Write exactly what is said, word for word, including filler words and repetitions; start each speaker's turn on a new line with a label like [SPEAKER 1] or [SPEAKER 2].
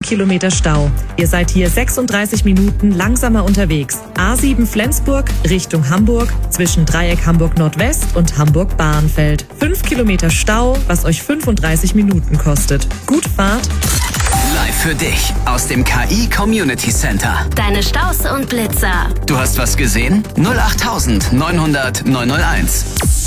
[SPEAKER 1] Kilometer Stau. Ihr seid hier sechsunddreißig Minuten langsamer unterwegs. A sieben Flensburg Richtung Hamburg zwischen Dreieck Hamburg Nordwest und Hamburg Bahrenfeld. fünf Kilometer Stau, was euch fünfunddreißig Minuten kostet. Gute Fahrt.
[SPEAKER 2] Live für dich aus dem K I Community Center.
[SPEAKER 3] Deine Staus und Blitzer.
[SPEAKER 2] Du hast was gesehen? null acht neunhundert neunhunderteins.